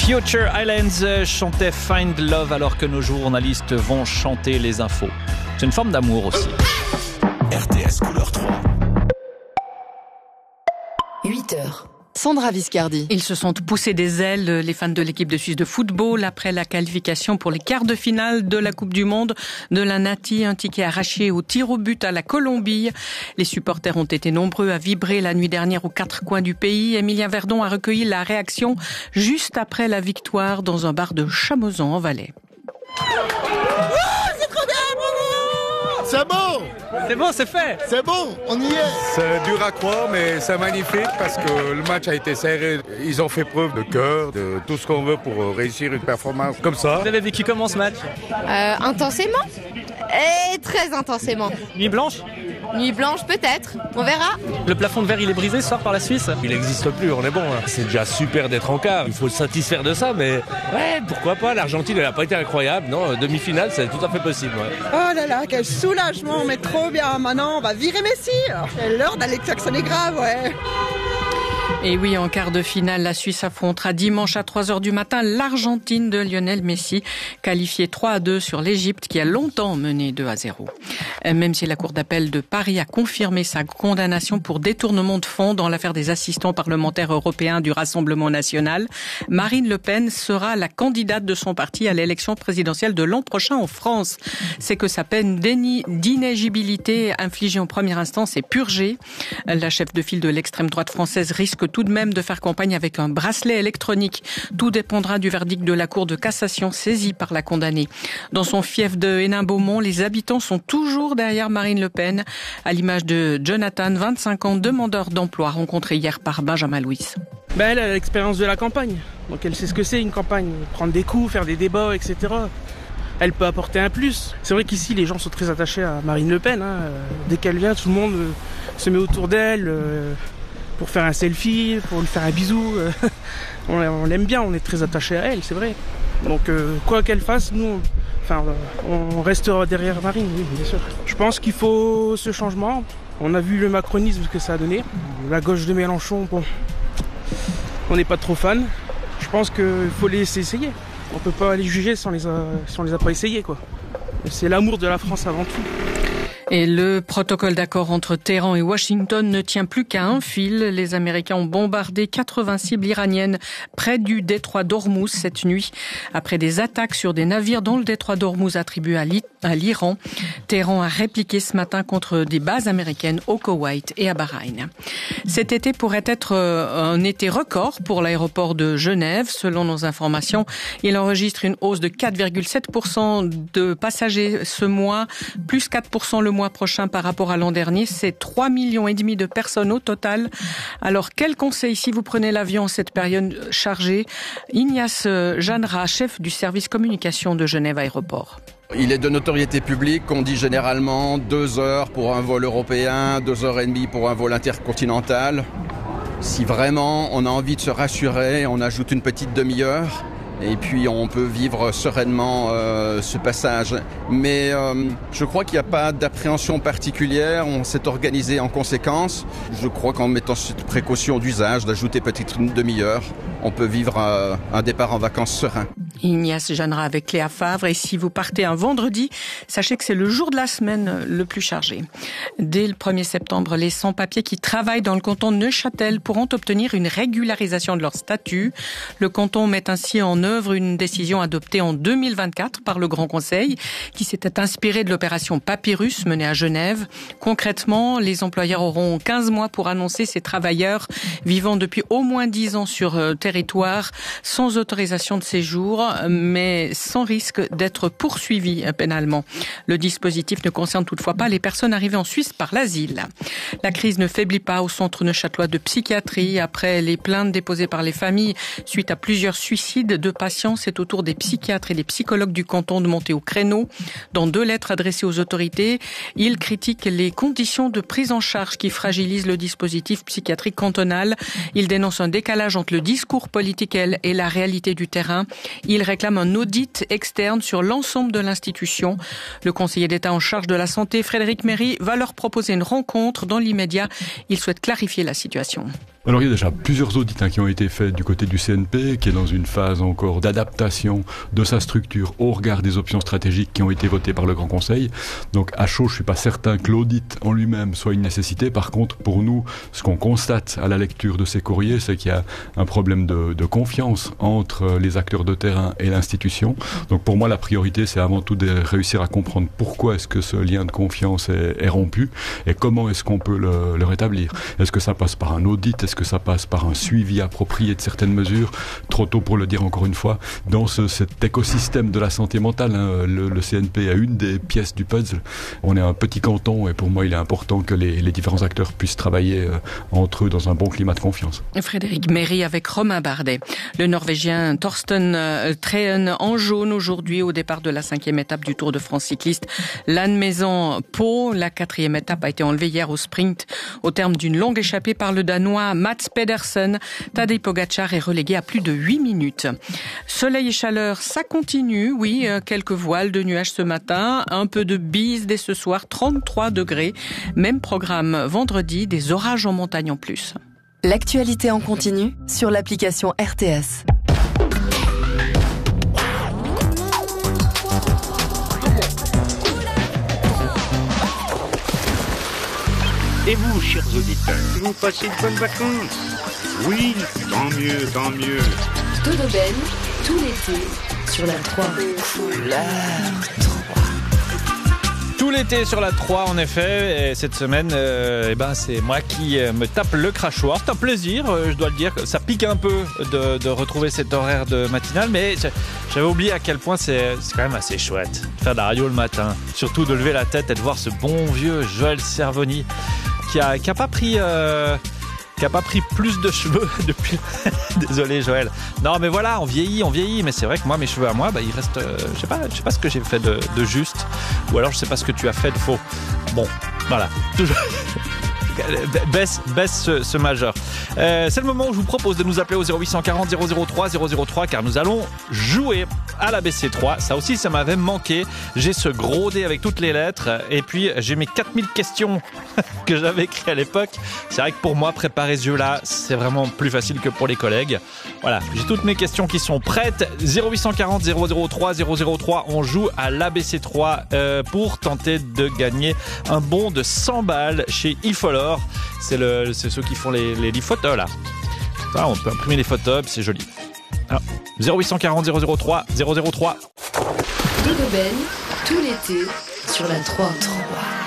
Future Islands chantait Find Love alors que nos journalistes vont chanter les infos. C'est une forme d'amour aussi. RTS couleur 3. 8h. Sandra Viscardi. Ils se sont poussés des ailes, les fans de l'équipe de Suisse de football, après la qualification pour les quarts de finale de la Coupe du Monde de la Nati, un ticket arraché au tir au but à la Colombie. Les supporters ont été nombreux à vibrer la nuit dernière aux quatre coins du pays. Emilien Verdon a recueilli la réaction juste après la victoire dans un bar de Chamoisan en Valais. C'est trop bien, bravo! C'est bon! C'est bon, c'est fait! C'est bon, on y est! C'est dur à croire, mais c'est magnifique parce que le match a été serré. Ils ont fait preuve de cœur, de tout ce qu'on veut pour réussir une performance comme ça. Vous avez vécu comment ce match? Intensément. Et très intensément. Nuit blanche? Nuit blanche peut-être, on verra. Le plafond de verre il est brisé ce soir par la Suisse? Il n'existe plus, on est bon. C'est déjà super d'être en quart. Il faut se satisfaire de ça, mais ouais, pourquoi pas. L'Argentine, elle n'a pas été incroyable. Non, demi-finale, c'est tout à fait possible. Ouais. Oh là là, quel soulagement, mais trop bien. Maintenant, on va virer Messi. C'est l'heure d'aller klaxonner grave, ouais. Et oui, en quart de finale, la Suisse affrontera dimanche à 3h du matin l'Argentine de Lionel Messi, qualifiée 3-2 sur l'Égypte qui a longtemps mené 2-0. Même si la Cour d'appel de Paris a confirmé sa condamnation pour détournement de fonds dans l'affaire des assistants parlementaires européens du Rassemblement national, Marine Le Pen sera la candidate de son parti à l'élection présidentielle de l'an prochain en France. C'est que sa peine d'inéligibilité infligée en première instance est purgée. La chef de file de l'extrême droite française risque tout de même de faire campagne avec un bracelet électronique. Tout dépendra du verdict de la Cour de cassation saisie par la condamnée. Dans son fief de Hénin-Beaumont, les habitants sont toujours derrière Marine Le Pen, à l'image de Jonathan, 25 ans, demandeur d'emploi, rencontré hier par Benjamin Louis. Elle a l'expérience de la campagne, donc elle sait ce que c'est une campagne, prendre des coups, faire des débats, etc. Elle peut apporter un plus. C'est vrai qu'ici les gens sont très attachés à Marine Le Pen. Dès qu'elle vient, tout le monde se met autour d'elle pour faire un selfie, pour lui faire un bisou. On l'aime bien, on est très attachés à elle, c'est vrai. Donc quoi qu'elle fasse, nous, on restera derrière Marine, oui, bien sûr. Je pense qu'il faut ce changement. On a vu le macronisme que ça a donné. La gauche de Mélenchon, bon, on n'est pas trop fan. Je pense qu'il faut les laisser essayer. On peut pas les juger si on les a pas essayés, quoi. C'est l'amour de la France avant tout. Et le protocole d'accord entre Téhéran et Washington ne tient plus qu'à un fil. Les Américains ont bombardé 80 cibles iraniennes près du détroit d'Ormuz cette nuit, après des attaques sur des navires dans le détroit d'Ormuz attribué à l'Iran. Téhéran a répliqué ce matin contre des bases américaines au Koweït et à Bahreïn. Cet été pourrait être un été record pour l'aéroport de Genève. Selon nos informations, il enregistre une hausse de 4,7% de passagers ce mois, plus 4% le mois prochain par rapport à l'an dernier. C'est 3,5 millions de personnes au total. Alors, quel conseil si vous prenez l'avion en cette période chargée? Ignace Jeannera, chef du service communication de Genève Aéroport. Il est de notoriété publique qu'on dit généralement 2 heures pour un vol européen, 2h30 pour un vol intercontinental. Si vraiment on a envie de se rassurer, on ajoute une petite demi-heure. Et puis on peut vivre sereinement ce passage. Mais je crois qu'il n'y a pas d'appréhension particulière, on s'est organisé en conséquence. Je crois qu'en mettant cette précaution d'usage, d'ajouter peut-être une demi-heure, on peut vivre un départ en vacances serein. Ignace Jeannera avec Cléa Favre. Et si vous partez un vendredi, sachez que c'est le jour de la semaine le plus chargé. Dès le 1er septembre, les sans-papiers qui travaillent dans le canton de Neuchâtel pourront obtenir une régularisation de leur statut. Le canton met ainsi en œuvre une décision adoptée en 2024 par le Grand Conseil qui s'était inspiré de l'opération Papyrus menée à Genève. Concrètement, les employeurs auront 15 mois pour annoncer ces travailleurs vivant depuis au moins 10 ans sur territoire sans autorisation de séjour, mais sans risque d'être poursuivis pénalement. Le dispositif ne concerne toutefois pas les personnes arrivées en Suisse par l'asile. La crise ne faiblit pas au centre neuchâtelois de psychiatrie. Après les plaintes déposées par les familles suite à plusieurs suicides de patients, c'est au tour des psychiatres et des psychologues du canton de monter au créneau. Dans 2 lettres adressées aux autorités, ils critiquent les conditions de prise en charge qui fragilisent le dispositif psychiatrique cantonal. Ils dénoncent un décalage entre le discours politique et la réalité du terrain. Ils réclament un audit externe sur l'ensemble de l'institution. Le conseiller d'État en charge de la santé, Frédéric Méry, va leur proposer une rencontre dans l'immédiat. Il souhaite clarifier la situation. Alors il y a déjà plusieurs audits qui ont été faits du côté du CNP, qui est dans une phase encore d'adaptation de sa structure au regard des options stratégiques qui ont été votées par le Grand Conseil. Donc à chaud, je suis pas certain que l'audit en lui-même soit une nécessité. Par contre, pour nous, ce qu'on constate à la lecture de ces courriers, c'est qu'il y a un problème de confiance entre les acteurs de terrain et l'institution. Donc pour moi, la priorité, c'est avant tout de réussir à comprendre pourquoi est-ce que ce lien de confiance est rompu et comment est-ce qu'on peut le rétablir. Est-ce que ça passe par un audit? Est-ce que ça passe par un suivi approprié de certaines mesures? Trop tôt pour le dire encore une fois. Dans cet écosystème de la santé mentale, le CNP est une des pièces du puzzle. On est un petit canton et pour moi, il est important que les différents acteurs puissent travailler entre eux dans un bon climat de confiance. Frédéric Méry avec Romain Bardet. Le Norvégien Torsten Trehen en jaune aujourd'hui au départ de la 5e étape du Tour de France cycliste Lannemezan-Pau. La 4e étape a été enlevée hier au sprint au terme d'une longue échappée par le Danois Mats Pedersen. Tadej Pogacar est relégué à plus de 8 minutes. Soleil et chaleur, ça continue. Oui, quelques voiles de nuages ce matin, un peu de bise dès ce soir, 33 degrés. Même programme vendredi, des orages en montagne en plus. L'actualité en continu sur l'application RTS. Et vous, chers auditeurs, vous passez de bonnes vacances? Oui, tant mieux, tant mieux. Dodoben, tout l'été, sur la 3. Tout l'été sur la 3 en effet, et cette semaine c'est moi qui me tape le crachoir. C'est un plaisir, je dois le dire, ça pique un peu de retrouver cet horaire de matinale, mais j'avais oublié à quel point c'est quand même assez chouette de faire de la radio le matin, surtout de lever la tête et de voir ce bon vieux Joël Cervoni qui a pas pris plus de cheveux depuis. Désolé Joël. Non mais voilà, on vieillit, mais c'est vrai que moi mes cheveux à moi, il reste, je sais pas ce que j'ai fait de juste, ou alors je sais pas ce que tu as fait de faux. Bon, voilà. Toujours. Baisse ce majeur. C'est le moment où je vous propose de nous appeler au 0840 003 car nous allons jouer à l'ABC3. Ça aussi, ça m'avait manqué. J'ai ce gros dé avec toutes les lettres et puis j'ai mes 4000 questions que j'avais écrites à l'époque. C'est vrai que pour moi, préparer ce jeu-là, c'est vraiment plus facile que pour les collègues. Voilà, j'ai toutes mes questions qui sont prêtes. 0840 003 on joue à l'ABC3 pour tenter de gagner un bon de 100 balles chez eFolor. C'est ceux qui font les photos là. Ça, on peut imprimer les photos, c'est joli. Alors, 0840 003. Dodoben, tout l'été, sur la 3.